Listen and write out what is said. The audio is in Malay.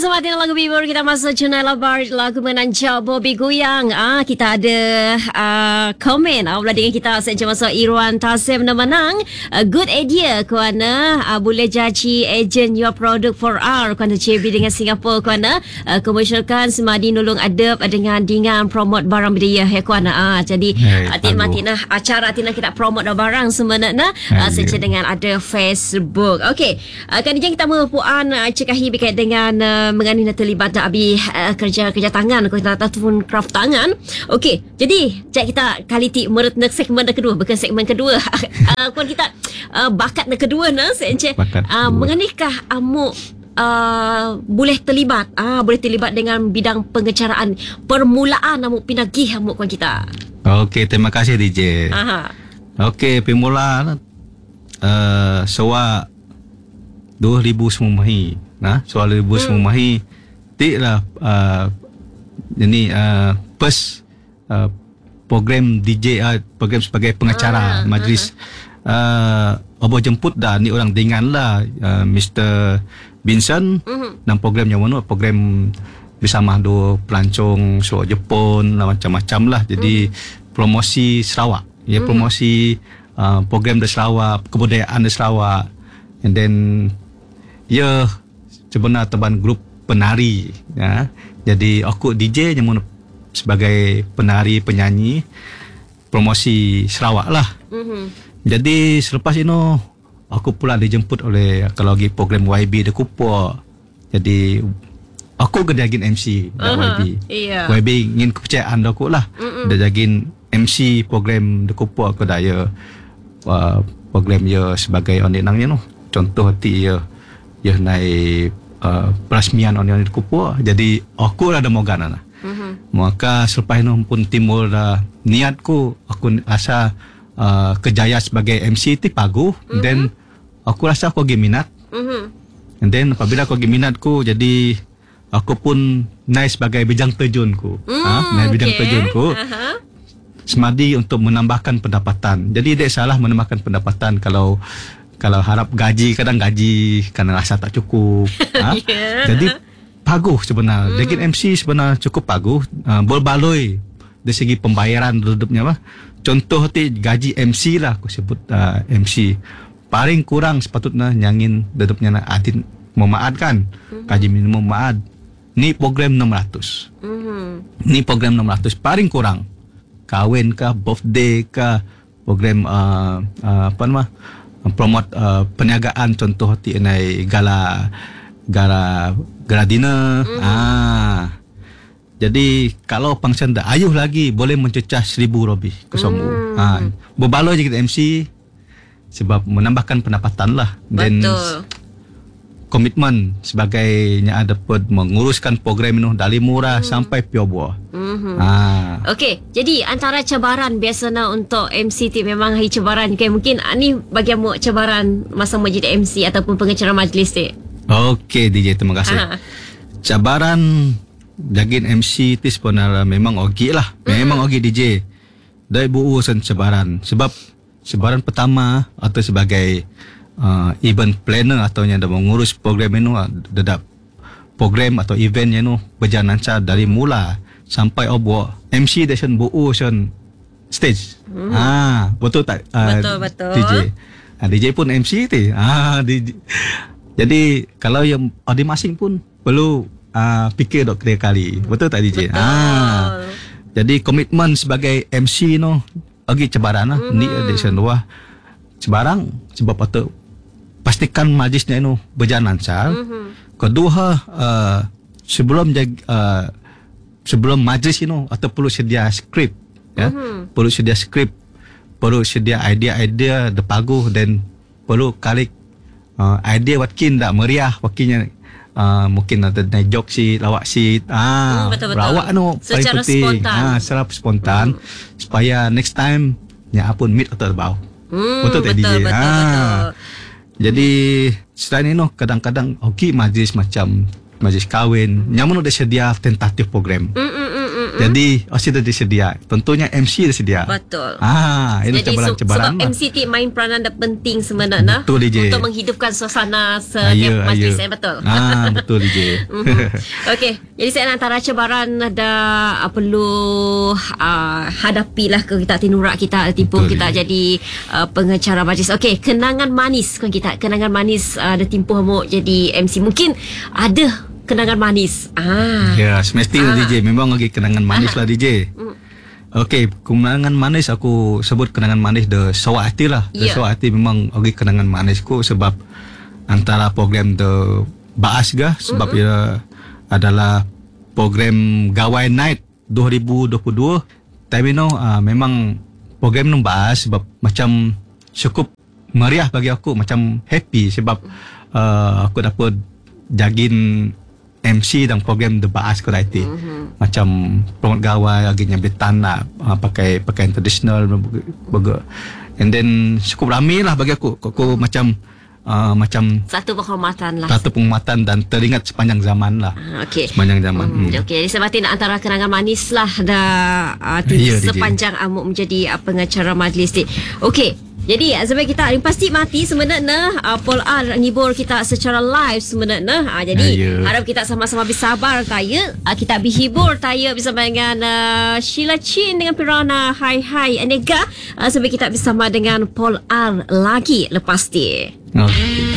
Selamat lagu Bibur. Kita masuk channel lagu menanjau Bobby Goyang. Kita ada komen awal dengan kita sejak masuk Irwan Tasim menang. Good idea kuana boleh jadi agent your product for our kuana CB dengan Singapura kuana komersialkan semadi nolong adab dengan promote barang budaya ya kuana. Jadi tina acara tina kita promote barang sebenarnya sejak dengan ada Facebook. Okey, kan kita puan cekahi berkait dengan mengenai terlibat abi kerja tangan ataupun craft tangan. Okey, jadi kita kali ti meretnek segmen kedua, bukan segmen kedua. Kuan kita bakat kedua na sence mengenikah amu boleh terlibat dengan bidang pengecaraan permulaan amu pinagih amu kuan kita. Okey, terima kasih DJ. Okey, permulaan sewa 2000 Semumahi. Soal 2000 Semumahi ti lah ini first program DJ program sebagai pengacara majlis obo jemput dah ni orang dengan lah Mr. Vincent dan program yang mana program bersama do pelancong so Jepun lah, macam-macam lah. Jadi promosi Sarawak promosi program di Sarawak, kebudayaan di Sarawak, and then sebenarnya teban grup penari ya. Jadi aku DJ yang sebagai penari penyanyi promosi Sarawak lah. Jadi selepas itu aku pula dijemput oleh kalau lagi program YB di Kupang. Jadi aku kedagin MC YB. YB ingin kepercayaan aku lah. Dia jagin MC program di Kupang aku daya program ya sebagai onenangnya contoh hati ya naik perasmian orang di Kupang. Jadi aku ada mogana lah. Maka selepas itu pun timbul niatku, aku rasa kejaya sebagai MC ti paguh. Dan aku rasa aku lagi minat. And then apabila aku lagi minatku, jadi aku pun naik sebagai bidang terjunku. Naik bidang terjunku. Semadi untuk menambahkan pendapatan. Jadi dia salah menambahkan pendapatan kalau harap gaji, kadang gaji kadang rasa tak cukup. Jadi paguh sebenarnya. Jadi MC sebenarnya cukup paguh. Berbaloi dari segi pembayaran hidupnya lah. Contoh ti gaji MC lah aku sebut MC. Paling kurang sepatutnya nyangin hidupnya adin memaad kan. Gaji minimum memaad. Ni program 600. Ni program 600 paling kurang. Kahwin kah, birthday kah, program promote perniagaan contoh ti nai gala dinner. Jadi kalau function dah ayuh lagi boleh mencecah 1000 lebih ke semua. Berbaloi je kita MC sebab menambahkan pendapatan lah. Dan komitmen sebagainya dapat menguruskan program ini dari murah sampai pure buah. Okey, jadi antara cabaran biasanya untuk MC tu memang hari cabaran. Okay, mungkin ni bagi kamu cabaran masa menjadi MC ataupun pengacara majlis tu. Okey DJ, terima kasih. Cabaran jagin MC tu sebenarnya memang okey lah. Memang okey DJ. Dari urusan cabaran. Sebab cabaran pertama atau sebagai event planner atau yang dah mengurus program ini dedap program atau event yang berjalan lancar dari mula sampai buat MC station buusan stage. Betul tak? Betul. DJ pun MC tu. Jadi kalau yang audiens masing pun perlu fikir dok kali. Betul tak DJ? Jadi komitmen sebagai MC lagi cabaran lah. Ni edition 2 cabaran sebab patut pastikan majlisnya itu berjalan lancar. Kedua, sebelum majlis ini atau perlu sedia skrip, ya, perlu sedia skrip, perlu sedia idea depaguh dan perlu kalik idea wakin tak meriah wakinnya. Mungkin ada naik jok si lawak si lawak secara spontan. Secara spontan supaya next time ya pun meet atau bau. Betul tak DJ? Betul. Jadi selain itu kadang-kadang majlis macam majlis kahwin, nyamun ada sedia tentatif program. Jadi OSI dah disedia. Tentunya MC dah sedia. Betul. Ini Jadi cabaran-cabaran sebab MC ti main peranan penting sebenarnya. Betul, DJ. Untuk menghidupkan suasana setiap majlis. Betul. Betul, DJ. Okey, jadi saya antara cabaran dah perlu hadapilah ke kita tinurak kita tipu Betul, kita jadi pengacara majlis. Okey, kenangan manis kan kita. Kenangan manis ada timpu mau jadi MC. Mungkin ada kenangan manis. Ya, semestinya DJ. Memang lagi kenangan manis lah DJ. Okey, kenangan manis aku sebut kenangan manis The Sawak Hati lah. The Sawak Hati memang lagi kenangan manisku sebab antara program The Baas gah sebab ia adalah program Gawai Night 2022. Tapi memang program nu Baas sebab macam cukup meriah bagi aku, macam happy sebab aku dapat jagin MC dan program The Baas Variety. Macam promote gawai lagi nyambit tanah, pakai pakaian tradisional and then cukup ramai lah bagi aku. Aku macam satu penghormatan lah. Satu penghormatan dan teringat sepanjang zaman lah. Okey. Sepanjang zaman. Okey, seperti antara kenangan manis lah dah sepanjang Amuk menjadi pengacara majlis ni. Okey. Jadi sampai kita pasti mati sebenarnya Paul R ngibur kita secara live sebenarnya. Jadi harap kita sama-sama bersabar taya. Kita berhibur taya bersama dengan Sheila Chin dengan Pirana Hai Anega sampai kita bersama dengan Paul R lagi lepas ni.